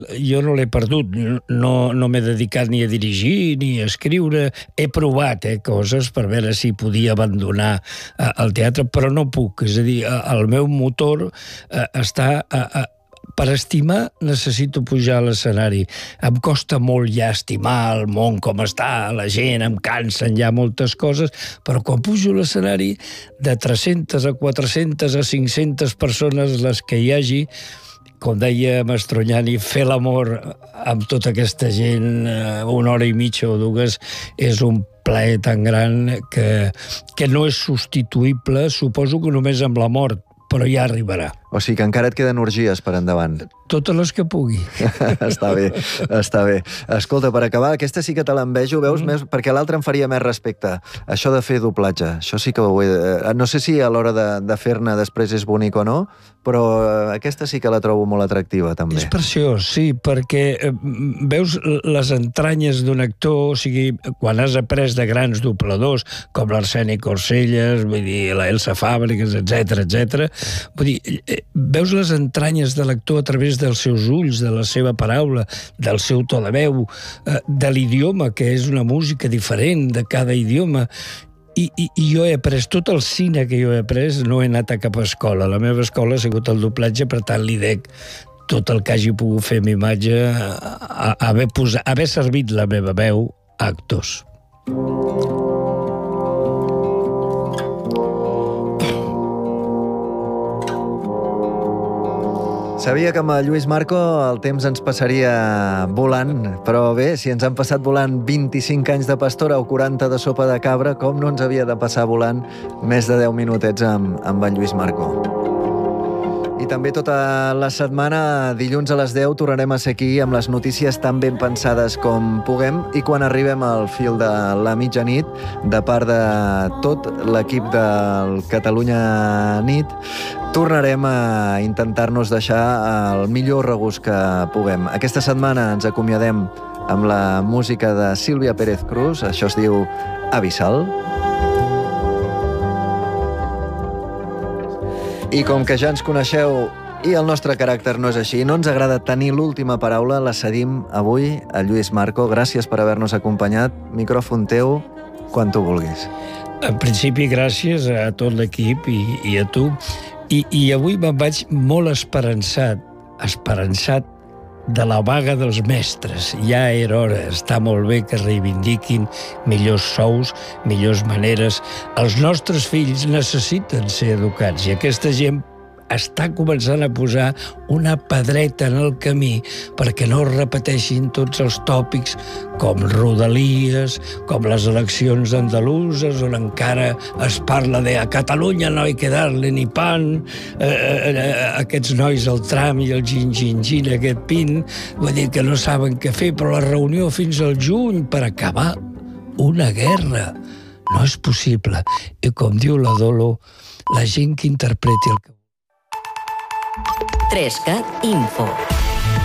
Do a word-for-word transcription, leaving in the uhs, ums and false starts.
Jo no l'he perdut, no, no m'he dedicat ni a dirigir ni a escriure. He provat eh, coses per veure si podia abandonar eh, el teatre, però no puc. És a dir, el meu motor eh, està... Eh, eh, per estimar necessito pujar a l'escenari. Em costa molt ja estimar el món com està, la gent, em cansen ja moltes coses, però quan pujo a l'escenari, de tres-centes a quatre-centes a cinc-centes persones les que hi hagi, com deia Mastroianni, fer l'amor amb tota aquesta gent una hora i mitja o dues és un plaer tan gran que, que no és substituïble, suposo que només amb la mort, però ja arribarà. O sigui que encara et queden orgies per endavant. Totes les que pugui. Està bé, està bé. Escolta, per acabar, aquesta sí que te l'envejo, veus, mm. més, perquè l'altra em faria més respecte. Això de fer doblatge, això sí que ho he... No sé si a l'hora de, de fer-ne després és bonic o no, però aquesta sí que la trobo molt atractiva, també. És preciós, sí, perquè eh, veus les entranyes d'un actor, o sigui, quan has après de grans dobladors, com l'Arseni Corcelles, vull dir, l'Elsa Fàbregas, etcètera, etcètera, vull dir, eh, veus les entranyes de l'actor a través dels seus ulls, de la seva paraula, del seu to de veu, de l'idioma, que és una música diferent de cada idioma. I, i, i jo he après tot el cine que jo he après, no he anat a cap escola. La meva escola ha sigut el doblatge, per tant li dec tot el que hagi pogut fer amb imatge, a, a haver, posat, haver servit la meva veu a actors. Sabia que amb el Lluís Marco el temps ens passaria volant, però bé, si ens han passat volant vint-i-cinc anys de pastora o quaranta de sopa de cabra, com no ens havia de passar volant més de deu minutets amb, amb en Lluís Marco. I també tota la setmana, dilluns a les deu, tornarem a ser aquí amb les notícies tan ben pensades com puguem, i quan arribem al fil de la mitjanit, de part de tot l'equip del Catalunya Nit, tornarem a intentar-nos deixar el millor regust que puguem. Aquesta setmana ens acomiadem amb la música de Sílvia Pérez Cruz, això es diu Abissal. I com que ja ens coneixeu i el nostre caràcter no és així, no ens agrada tenir l'última paraula, la cedim avui a Lluís Marco. Gràcies per haver-nos acompanyat. Micròfon teu, quan tu vulguis. En principi, gràcies a tot l'equip i, i a tu. I, I avui me'n vaig molt esperançat, esperançat de la vaga dels mestres. Ja era hora, està molt bé que reivindiquin millors sous, millors maneres. Els nostres fills necessiten ser educats i aquesta gent està començant a posar una pedreta en el camí perquè no es repeteixin tots els tòpics com Rodalies, com les eleccions andaluses, on encara es parla de a Catalunya no hay que darle ni pan, eh, eh, aquests nois el tram i el gin-gin-gin, aquest pin, vull dir que no saben què fer, però la reunió fins al juny per acabar una guerra. No és possible. I com diu la Dolo, la gent que interpreti el que... tres cat Info.